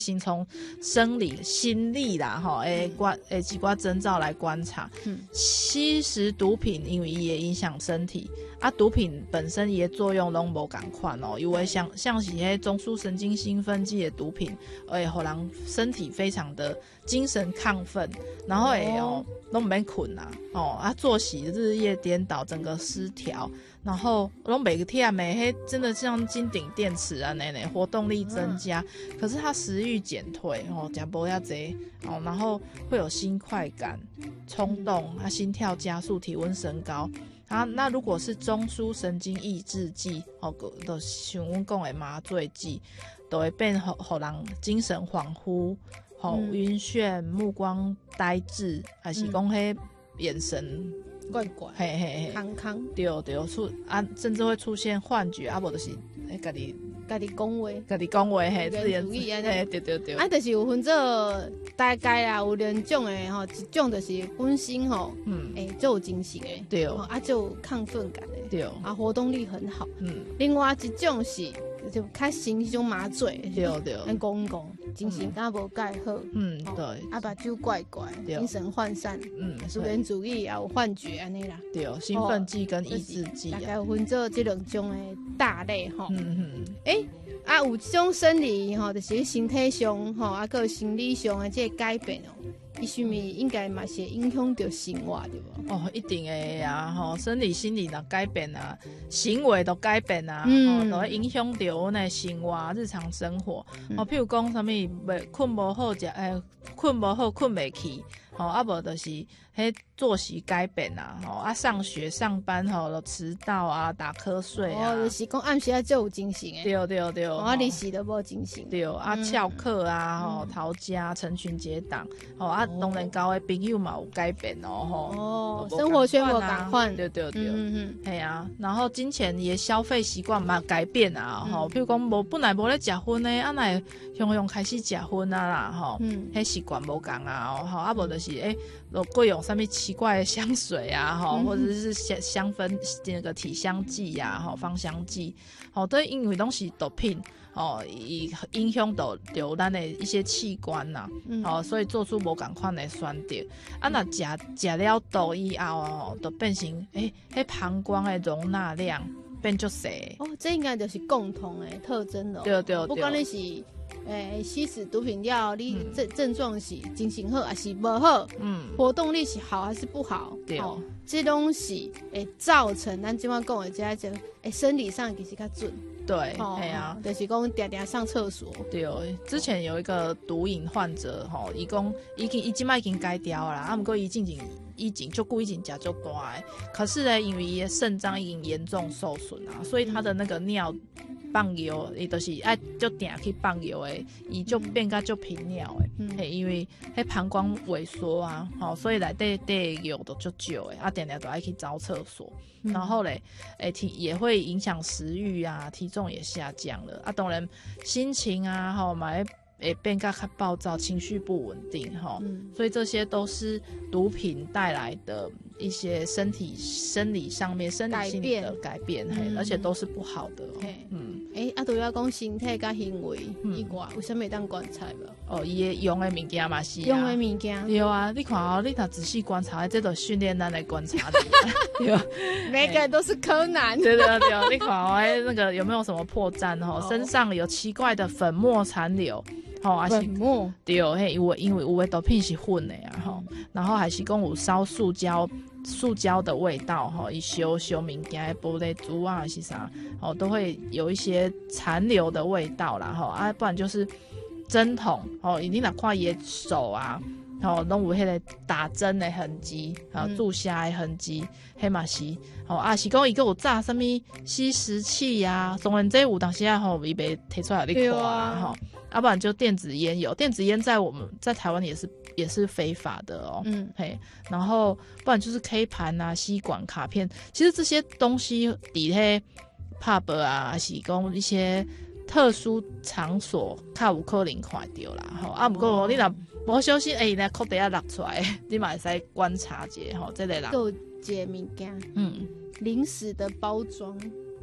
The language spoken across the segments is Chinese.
先从生理、心理啦，吼，几寡征兆来观察。吸食毒品，因为伊会影响身体，毒品本身伊的作用拢无同款哦，有的像是迄中枢神经兴奋剂的毒品，会互人身体非常的精神亢奋，然后拢唔免困啦，作息日夜颠倒，整个失调。然后拢袂忝诶，真的像金顶电池啊那活动力增加，可是它食欲减退吃无遐济然后会有心快感、冲动心跳加速、体温升高那如果是中枢神经抑制剂就像阮讲的麻醉剂，都会变互人精神恍惚、晕眩、目光呆滞，还是讲迄眼神怪怪，康康， 对，甚至会出现幻觉无就是家己讲话自言自语对，就是有分做大概啦，有两种的一种就是本身就有精神的， 对， 就有亢奋感的， 对， 活动力很好，另外一种是就较像迄种麻醉， 对， 讲精神敢无介好， 对， 目睭怪怪，精神涣散，自言自语也有幻觉安尼啦， 对，兴奋剂跟抑制剂， 大概有分做这两种的大类有这种生理就是身体上还有心理上的这个改变伊是毋是应该嘛是影响到生活对无？ 一定会生理心理的改变行为都改变都会影响到阮的生活日常生活譬如讲啥物困无好困无好困袂去无就是迄作息改变上学上班就迟到打瞌睡就是讲暗时就有精神的， 对日时都无精神， 对翘课逃家成群结党当然交的朋友嘛有改变生活圈无同款， 对，然后金钱也消费习惯嘛改变譬如讲本来无咧食薰的哪会用开始食薰啦迄习惯无共无就是就过用啥物奇怪的香水或者是香氛那个体香剂芳香剂都因为拢是毒品伊影响到咱的一些器官所以做出无同款的选择若食了毒以后就变成迄膀胱的容纳量变足细这应该就是共同的特征了， 对， 不管你是吸食毒品了你症状是精神好还是不好活动力是好还是不好这东西会造成咱今晚讲的这种生理上其实较准， 对就是讲常常上厕所， 对，之前有一个毒瘾患者伊讲伊即摆已经改掉啦不过伊足久以前食足大的，可是呢因为伊的肾脏已经严重受损所以他的那个尿放尿伊就是爱足定去放尿的，伊就变甲足频尿的因为迄膀胱萎缩所以内底尿都足少的定都爱去找厕所然后咧也会影响食欲体重也下降了当然心情嘛会变较暴躁，情绪不稳定所以这些都是毒品带来的一些生理上面生理心理的改变而且都是不好的都要讲身体甲行为以外有啥物当观察无伊用的物件嘛是用的物件对你看你若仔细观察这都训练咱的观察力对每个人都是柯南对你看那个有没有什么破绽身上有奇怪的粉末残留粉末对因为有的毒品是混的然后还是讲有烧塑胶的味道伊烧物件的玻璃珠还是啥都会有一些残留的味道啦不然就是针筒你若看伊的手拢有迄个打针的痕迹注射的痕迹迄嘛是是讲伊还有炸什么吸食器当然这有当时伊袂摕出来你看不然就电子烟在台湾也是非法的然后不然就是 K 盘吸管卡片，其实这些东西伫迄 pub 还是讲一些特殊场所较有可能看到啦不过你若无小心那裤底落出来你嘛会使观察一下这个啦有一个物件零食的包装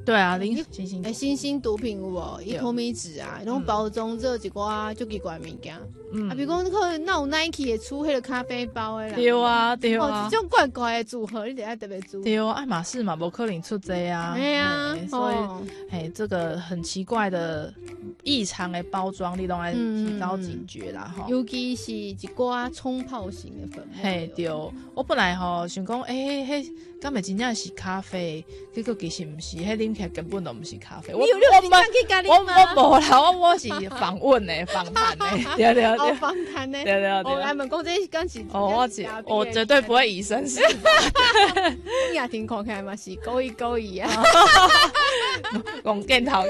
对啊， 新兴毒品有无？伊透明纸啊，拢包装做一寡就奇怪物件。啊，比如讲可能那有 Nike 会出迄个咖啡包的啦。 对啊，对啊。 这种怪怪的组合，你得要特别注意。 对啊，爱马仕嘛，无可能出这啊。 哎呀， 所以这个很奇怪的异常的包装，你都要提高警觉啦哈。 尤其是一寡冲泡型的粉末。 嘿，对，我本来想讲，嘿，敢会真正是咖啡？结果其实不是，迄啉起来根本都不是咖啡。我无啦，我是访问的、访谈的，对对对， 访谈的， 对对对。 我们讲这刚是我绝对不会以身试法。 你也听看起来嘛是故意啊， 讲镜头。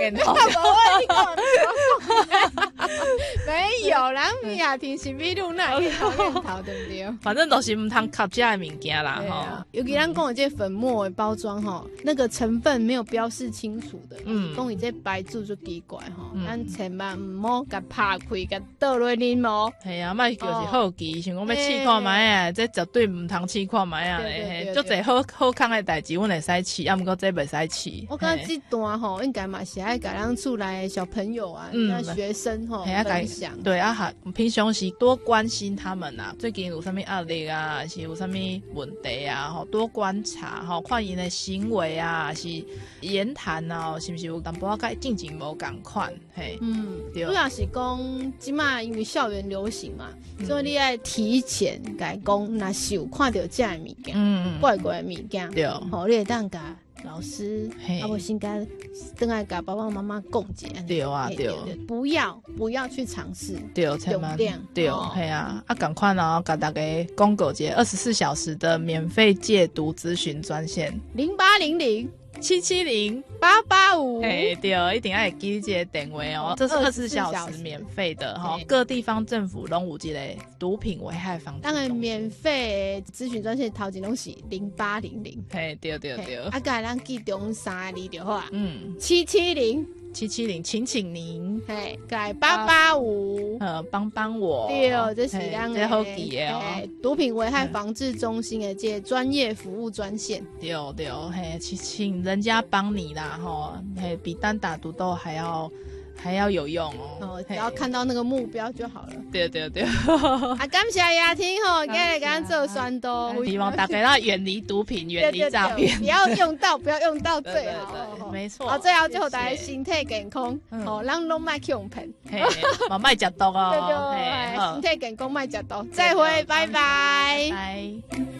没有啦，你也听是秘鲁那镜头对不对？ 反正都是唔通吸这的物件啦哈。 尤其咱讲的这粉末的包装哈，那个成分没有标示清楚的，讲伊这白注就奇怪哈，咱千万唔好甲拍开，甲倒落啉哦。 系啊，莫就是好奇，想讲要试看卖啊，这绝对唔通试看卖啊嘞。足侪好康的代志，阮会使试，啊，毋过这袂使试。 我感觉这段吼，应该嘛是爱甲咱厝内的小朋友啊，学生吼分享。 对啊，平常时多关心他们啊，最近有啥物压力啊，是有啥物问题啊，吼多观察吼，看因的行为啊，是言谈啊，是不是有淡薄仔进前无共款，嘿， 对。主要是讲即马因为校园流行嘛，所以你爱提前甲讲，若是有看到这物件，怪怪的物件，对，吼，你会当甲老师，啊，我先跟等下跟爸爸妈妈讲解。 对啊，对， 不要去尝试。 对，千万对，嘿啊，赶快哦，跟大家公告节24小时的免费戒毒咨询专线0800-770-885。哎，对，一定要记这个电话哦，这是24小时免费的哈，各地方政府拢有这个毒品危害防治。 当然，免费咨询专线头前拢是0800。 嘿，对。 啊，甲咱记中3个字就好啊。770， 请您， 嘿，改885， 帮我。 对，这是咱的好记的哦。 毒品危害防治中心的这专业服务专线。 对，嘿，请人家帮你啦，吼，嘿，比单打独斗还要有用哦。 只要看到那个目标就好了。 对。 啊，感谢雅婷吼，今日给咱做宣导， 希望大家要远离毒品，远离诈骗， 不要用到最好。 对，没错。 最后祝大家身体健康，咱拢莫去用骗， 莫食毒哦。 对，身体健康莫食毒。再会，拜拜。